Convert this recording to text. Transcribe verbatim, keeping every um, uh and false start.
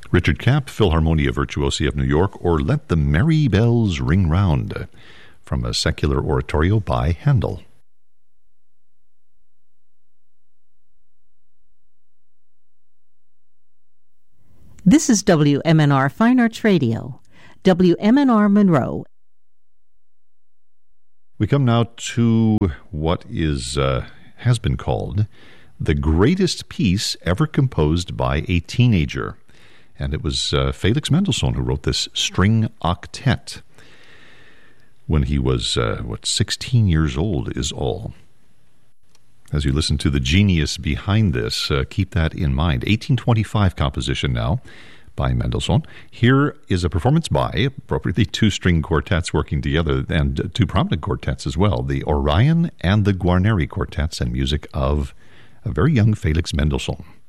Richard Kapp, Philharmonia Virtuosi of New York, or Let the Merry Bells Ring Round, from a secular oratorio by Handel. This is W M N R Fine Arts Radio, W M N R Monroe. We come now to what is uh, has been called the greatest piece ever composed by a teenager. And it was uh, Felix Mendelssohn who wrote this string octet when he was, uh, what, sixteen years old is all. As you listen to the genius behind this, uh, keep that in mind. eighteen twenty-five composition now by Mendelssohn. Here is a performance by, appropriately, two string quartets working together, and two prominent quartets as well, the Orion and the Guarneri quartets, and music of a very young Felix Mendelssohn.